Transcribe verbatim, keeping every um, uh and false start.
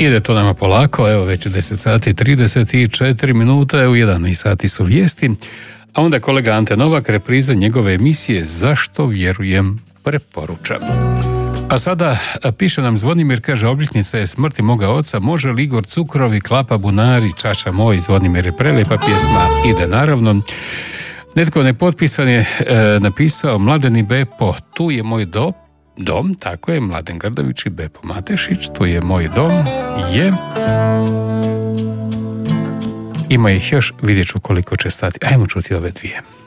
Ide to nama polako, evo već deset sati trideset četiri minuta, u jedanaest sati su vijesti, a onda kolega Ante Novak, repriza njegove emisije Zašto vjerujem preporučam. A sada piše nam Zvonimir, kaže, obljetnica je smrti moga oca, može li Igor Cukrovi, Klapa Bunari, čača moj, Zvonimir je prelijepa pjesma, ide naravno. Netko nepotpisan je e, napisao Mladeni Bepo, tu je moj dom, dom, tako je, Mladen Grdović i Bepo Matešić, tu je moj dom, je. Ima ih još, vidjet ću koliko će stati. Ajmo čuti ove dvije.